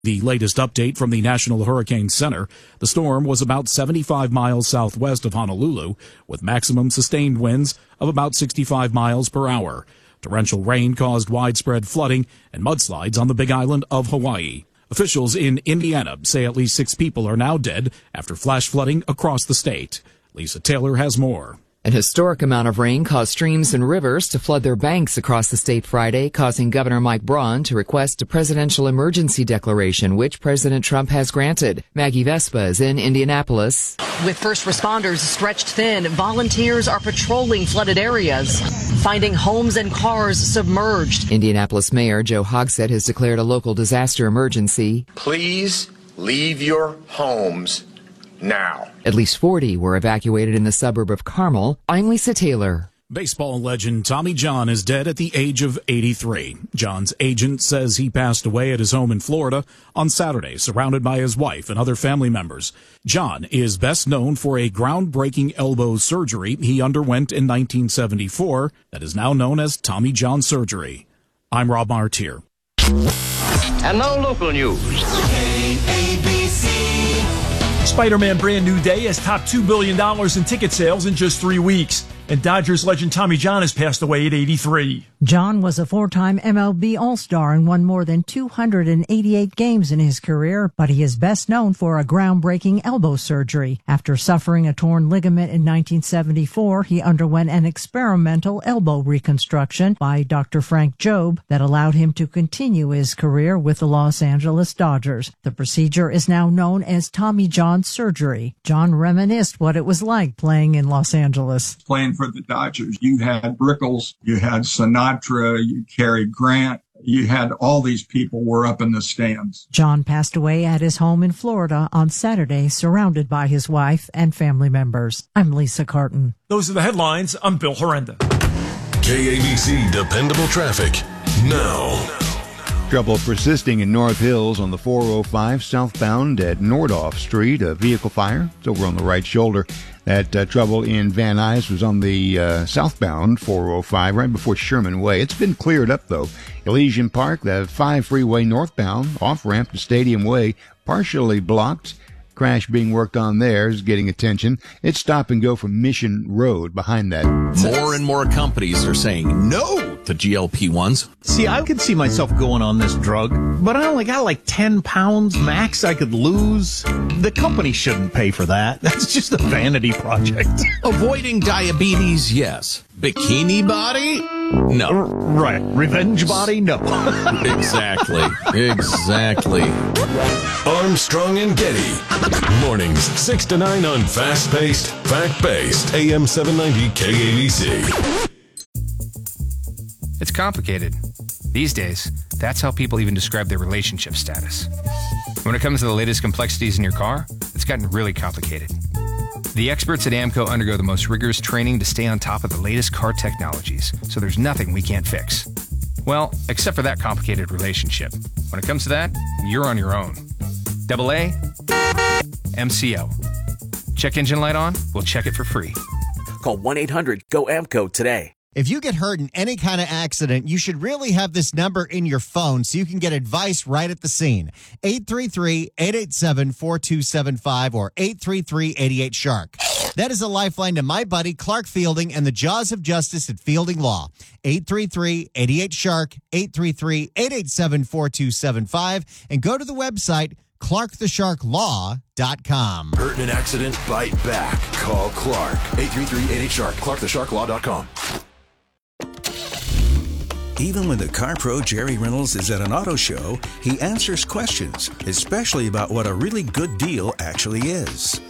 The latest update from the National Hurricane Center, the storm was about 75 miles southwest of Honolulu, with maximum sustained winds of about 65 miles per hour. Torrential rain caused widespread flooding and mudslides on the Big Island of Hawaii. Officials in Indiana say at least 6 people are now dead after flash flooding across the state. Lisa Taylor has more. An historic amount of rain caused streams and rivers to flood their banks across the state Friday, causing Governor Mike Braun to request a presidential emergency declaration, which President Trump has granted. Maggie Vespa is in Indianapolis. With first responders stretched thin, volunteers are patrolling flooded areas, finding homes and cars submerged. Indianapolis Mayor Joe Hogsett has declared a local disaster emergency. Please leave your homes now. At least 40 were evacuated in the suburb of Carmel. I'm Lisa Taylor. Baseball legend Tommy John is dead at the age of 83. John's agent says he passed away at his home in Florida on Saturday, surrounded by his wife and other family members. John is best known for a groundbreaking elbow surgery he underwent in 1974 that is now known as Tommy John surgery. I'm Rob Martier. And now local news. Spider-Man Brand New Day has topped $2 billion in ticket sales in just 3 weeks. And Dodgers legend Tommy John has passed away at 83. John was a 4-time MLB All-Star and won more than 288 games in his career, but he is best known for a groundbreaking elbow surgery. After suffering a torn ligament in 1974, he underwent an experimental elbow reconstruction by Dr. Frank Jobe that allowed him to continue his career with the Los Angeles Dodgers. The procedure is now known as Tommy John surgery. John reminisced what it was like playing in Los Angeles. Playing for the Dodgers, you had Rickles, you had Sinatra, you carried Grant, you had all these people were up in the stands. John passed away at his home in Florida on Saturday, surrounded by his wife and family members. I'm Lisa Carton. Those are the headlines. I'm Bill Horrenda. KABC Dependable Traffic now. Trouble persisting in North Hills on the 405 southbound at Nordhoff Street. A vehicle fire. It's over on the right shoulder. That trouble in Van Nuys was on the southbound 405 right before Sherman Way. It's been cleared up, though. Elysian Park, the 5 freeway northbound, off-ramp to Stadium Way, partially blocked. Crash being worked on there is getting attention. It's stop and go from Mission Road behind that. More and more companies are saying no to GLP-1s. See, I could see myself going on this drug, but I only got like 10 pounds max I could lose. The company shouldn't pay for that. That's just a vanity project. Avoiding diabetes, yes. Bikini body? No. Right. Revenge body? No. Exactly. Armstrong and Getty. Mornings 6 to 9 on fast-paced, fact-based AM 790 KABC. It's complicated. These days, that's how people even describe their relationship status. When it comes to the latest complexities in your car, it's gotten really complicated. The experts at AAMCO undergo the most rigorous training to stay on top of the latest car technologies, so there's nothing we can't fix. Well, except for that complicated relationship. When it comes to that, you're on your own. AA, MCO. Check engine light on? We'll check it for free. Call 1-800-GO-AMCO today. If you get hurt in any kind of accident, you should really have this number in your phone so you can get advice right at the scene. 833-887-4275 or 833-88-SHARK. That is a lifeline to my buddy Clark Fielding and the Jaws of Justice at Fielding Law. 833-88-SHARK, 833-887-4275, and go to the website ClarkTheSharkLaw.com. Hurt in an accident? Bite back. Call Clark. 833-88-SHARK. ClarkTheSharkLaw.com. Even when the Car Pro Jerry Reynolds is at an auto show, he answers questions, especially about what a really good deal actually is.